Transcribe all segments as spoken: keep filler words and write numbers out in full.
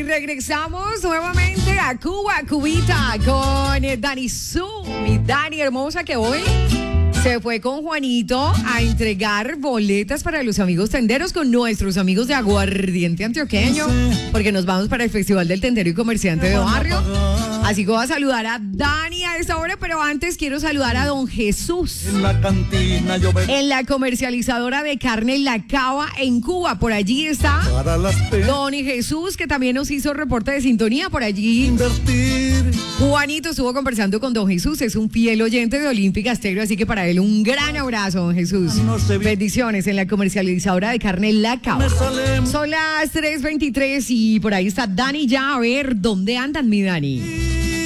regresamos nuevamente a Cuba, Cubita, con Dani Su, mi Dani hermosa, que hoy se fue con Juanito a entregar boletas para los amigos tenderos con nuestros amigos de Aguardiente Antioqueño, porque nos vamos para el Festival del Tendero y Comerciante de Barrio. Así que voy a saludar a Dani a esta hora, pero antes quiero saludar a don Jesús. En la cantina yo ve- En la comercializadora de carne La Cava en Cuba. Por allí está para las pe- don Jesús, que también nos hizo reporte de sintonía. Por allí invertir. Juanito estuvo conversando con don Jesús. Es un fiel oyente de Olímpica Estéreo, así que para él un gran abrazo, don Jesús. No sé bien. Bendiciones en la comercializadora de carne La Cava. Me sale- Son las tres veintitrés y por ahí está Dani ya. A ver, ¿dónde andan, mi Dani?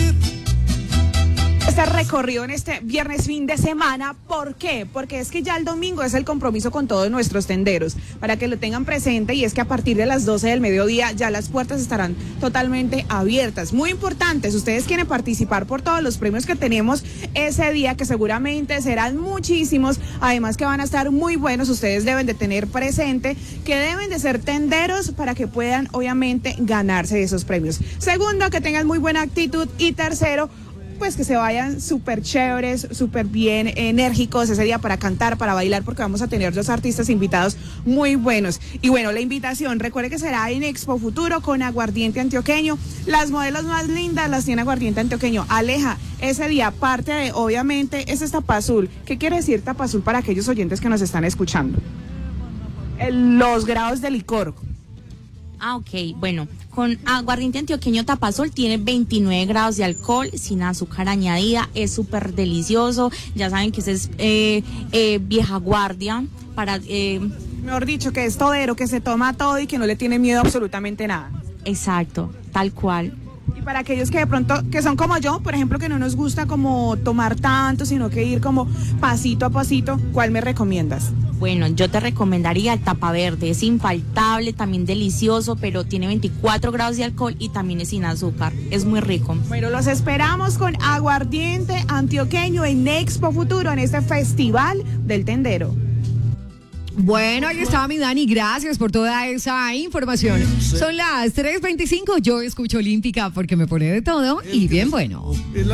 Este recorrido en este viernes fin de semana, ¿por qué? Porque es que ya el domingo es el compromiso con todos nuestros tenderos, para que lo tengan presente, y es que a partir de las doce del mediodía ya las puertas estarán totalmente abiertas. Muy importante, si ustedes quieren participar por todos los premios que tenemos ese día, que seguramente serán muchísimos, además que van a estar muy buenos, ustedes deben de tener presente que deben de ser tenderos para que puedan obviamente ganarse esos premios. Segundo, que tengan muy buena actitud, y tercero, pues que se vayan súper chéveres, súper bien enérgicos ese día para cantar, para bailar, porque vamos a tener dos artistas invitados muy buenos. Y bueno, la invitación, recuerde que será en Expo Futuro con Aguardiente Antioqueño. Las modelos más lindas las tiene Aguardiente Antioqueño. Aleja, ese día, parte de, obviamente, ese es tapa azul. ¿Qué quiere decir tapa azul para aquellos oyentes que nos están escuchando? El- los grados de licor. Ah, ok, bueno, con Aguardiente Antioqueño Tapazol tiene veintinueve grados de alcohol, sin azúcar añadida, es súper delicioso, ya saben que ese es eh, eh, vieja guardia, para, eh, Mejor dicho, que es todero, que se toma todo y que no le tiene miedo a absolutamente nada. exacto, tal cual. Y para aquellos que de pronto, que son como yo, por ejemplo, que no nos gusta como tomar tanto, sino que ir como pasito a pasito, ¿cuál me recomiendas? Bueno, yo te recomendaría el Tapa Verde, es infaltable, también delicioso, pero tiene veinticuatro grados de alcohol y también es sin azúcar, es muy rico. Bueno, los esperamos con Aguardiente Antioqueño en Expo Futuro, en este Festival del Tendero. Bueno, ahí estaba mi Dani, gracias por toda esa información. Son las tres veinticinco, yo escucho Olímpica porque me pone de todo y bien bueno.